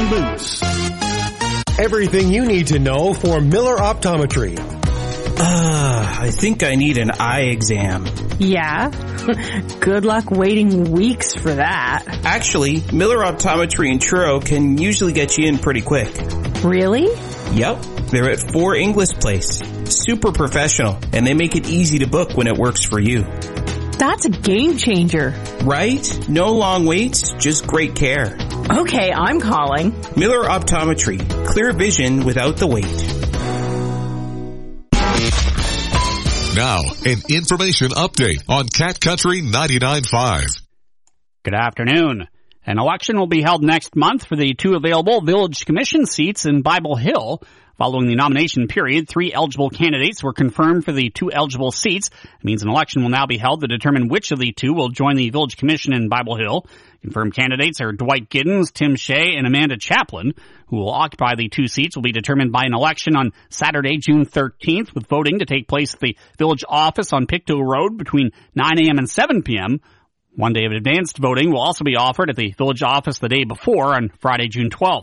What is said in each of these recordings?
boots. Everything you need to know for Miller Optometry. I think I need an eye exam. Yeah? Good luck waiting weeks for that. Actually, Miller Optometry in Truro can usually get you in pretty quick. Really? Yep. They're at 4 Inglis Place. Super professional, and they make it easy to book when it works for you. That's a game changer. Right? No long waits, just great care. Okay, I'm calling. Miller Optometry. Clear vision without the wait. Now, an information update on Cat Country 99.5. Good afternoon. An election will be held next month for the 2 available Village Commission seats in Bible Hill. Following the nomination period, 3 eligible candidates were confirmed for the 2 eligible seats. It means an election will now be held to determine which of the 2 will join the Village Commission in Bible Hill. Confirmed candidates are Dwight Giddens, Tim Shea, and Amanda Chaplin. Who will occupy the 2 seats will be determined by an election on Saturday, June 13th, with voting to take place at the village office on Pictou Road between 9 a.m. and 7 p.m. One day of advanced voting will also be offered at the village office the day before on Friday, June 12th.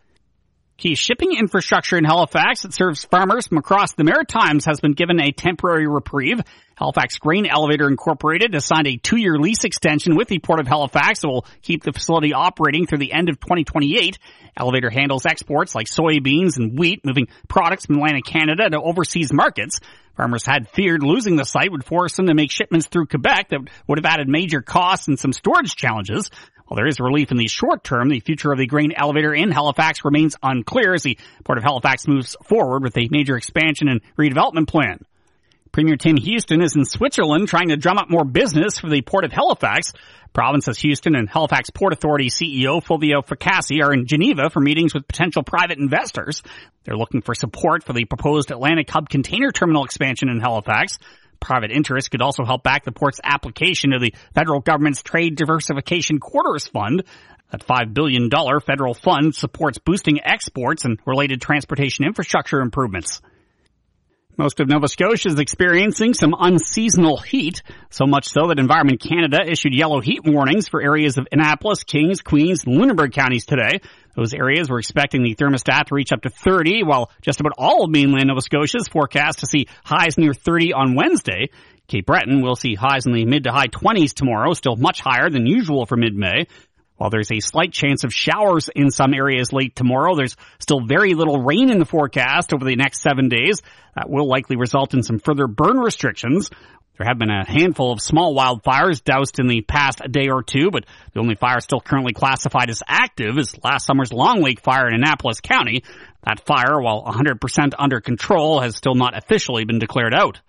Key shipping infrastructure in Halifax that serves farmers from across the Maritimes has been given a temporary reprieve. Halifax Grain Elevator Incorporated has signed a 2-year lease extension with the Port of Halifax that will keep the facility operating through the end of 2028. Elevator handles exports like soybeans and wheat, moving products from Atlantic Canada to overseas markets. Farmers had feared losing the site would force them to make shipments through Quebec that would have added major costs and some storage challenges. While there is relief in the short term, the future of the grain elevator in Halifax remains unclear as the Port of Halifax moves forward with a major expansion and redevelopment plan. Premier Tim Houston is in Switzerland trying to drum up more business for the Port of Halifax. Provinces Houston and Halifax Port Authority CEO Fulvio Fracassi are in Geneva for meetings with potential private investors. They're looking for support for the proposed Atlantic Hub container terminal expansion in Halifax. Private interest could also help back the port's application to the federal government's Trade Diversification Quarters Fund. That $5 billion federal fund supports boosting exports and related transportation infrastructure improvements. Most of Nova Scotia is experiencing some unseasonal heat, so much so that Environment Canada issued yellow heat warnings for areas of Annapolis, Kings, Queens, and Lunenburg counties today. Those areas were expecting the thermostat to reach up to 30, while just about all of mainland Nova Scotia is forecast to see highs near 30 on Wednesday. Cape Breton will see highs in the mid to high 20s tomorrow, still much higher than usual for mid-May. While there's a slight chance of showers in some areas late tomorrow, there's still very little rain in the forecast over the next 7 days. That will likely result in some further burn restrictions. There have been a handful of small wildfires doused in the past day or two, but the only fire still currently classified as active is last summer's Long Lake fire in Annapolis County. That fire, while 100% under control, has still not officially been declared out.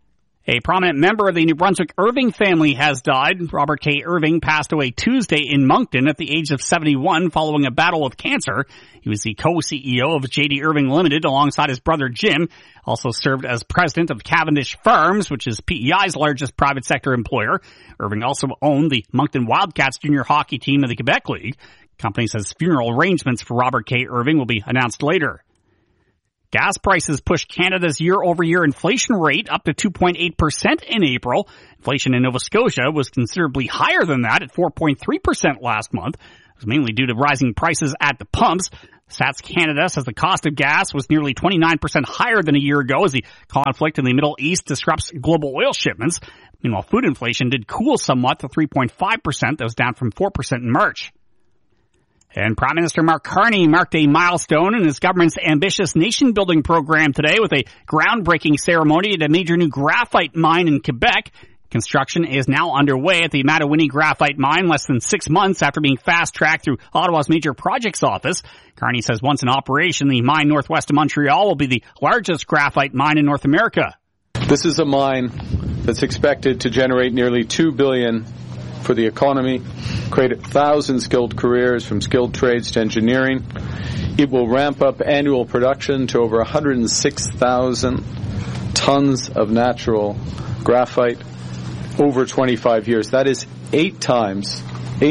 A prominent member of the New Brunswick Irving family has died. Robert K. Irving passed away Tuesday in Moncton at the age of 71 following a battle with cancer. He was the co-CEO of J.D. Irving Limited alongside his brother Jim. Also served as president of Cavendish Farms, which is PEI's largest private sector employer. Irving also owned the Moncton Wildcats junior hockey team of the Quebec League. The company says funeral arrangements for Robert K. Irving will be announced later. Gas prices pushed Canada's year-over-year inflation rate up to 2.8% in April. Inflation in Nova Scotia was considerably higher than that at 4.3% last month. It was mainly due to rising prices at the pumps. Stats Canada says the cost of gas was nearly 29% higher than a year ago as the conflict in the Middle East disrupts global oil shipments. Meanwhile, food inflation did cool somewhat to 3.5%. That was down from 4% in March. And Prime Minister Mark Carney marked a milestone in his government's ambitious nation-building program today with a groundbreaking ceremony at a major new graphite mine in Quebec. Construction is now underway at the Matawini Graphite Mine less than 6 months after being fast-tracked through Ottawa's Major Projects Office. Carney says once in operation, the mine northwest of Montreal will be the largest graphite mine in North America. This is a mine that's expected to generate nearly $2 billion for the economy, create 1,000 skilled careers from skilled trades to engineering. It will ramp up annual production to over 106,000 tons of natural graphite over 25 years. That is 8 times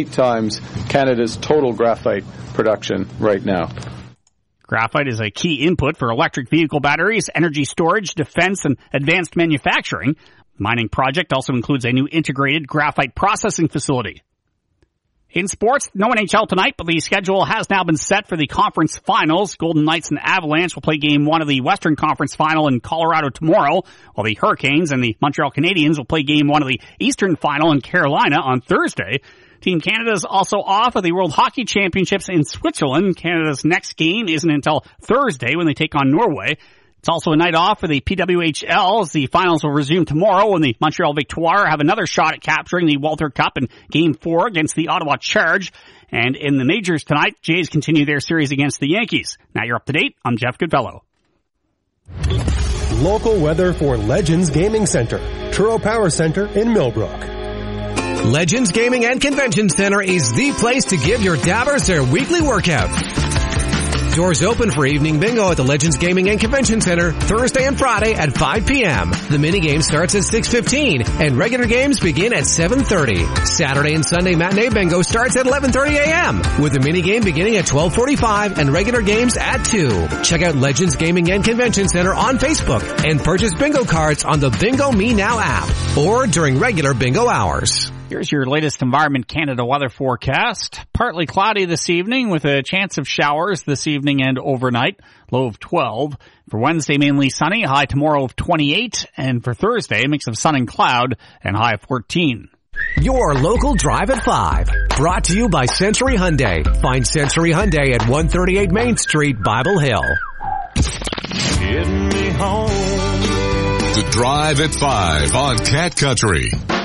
Canada's total graphite production right now. Graphite is a key input for electric vehicle batteries, energy storage, defense, and advanced manufacturing. The mining project also includes a new integrated graphite processing facility. In sports, no NHL tonight, but the schedule has now been set for the conference finals. Golden Knights and Avalanche will play Game 1 of the Western Conference Final in Colorado tomorrow, while the Hurricanes and the Montreal Canadiens will play Game 1 of the Eastern Final in Carolina on Thursday. Team Canada is also off of the World Hockey Championships in Switzerland. Canada's next game isn't until Thursday when they take on Norway. It's also a night off for the PWHL as the finals will resume tomorrow when the Montreal Victoire have another shot at capturing the Walter Cup in Game 4 against the Ottawa Charge. And in the majors tonight, Jays continue their series against the Yankees. Now you're up to date. I'm Jeff Goodfellow. Local weather for Legends Gaming Center, Truro Power Center in Millbrook. Legends Gaming and Convention Center is the place to give your dabbers their weekly workout. Doors open for evening bingo at the Legends Gaming and Convention Center Thursday and Friday at 5 p.m. The mini game starts at 6:15 and regular games begin at 7:30. Saturday and Sunday matinee bingo starts at 11:30 a.m. with the mini game beginning at 12:45 and regular games at 2. Check out Legends Gaming and Convention Center on Facebook and purchase bingo cards on the Bingo Me Now app or during regular bingo hours. Here's your latest Environment Canada weather forecast. Partly cloudy this evening with a chance of showers this evening and overnight, low of 12. For Wednesday, mainly sunny, high tomorrow of 28. And for Thursday, a mix of sun and cloud and high of 14. Your local Drive at 5. Brought to you by Century Hyundai. Find Century Hyundai at 138 Main Street, Bible Hill. The Drive at 5 on Cat Country.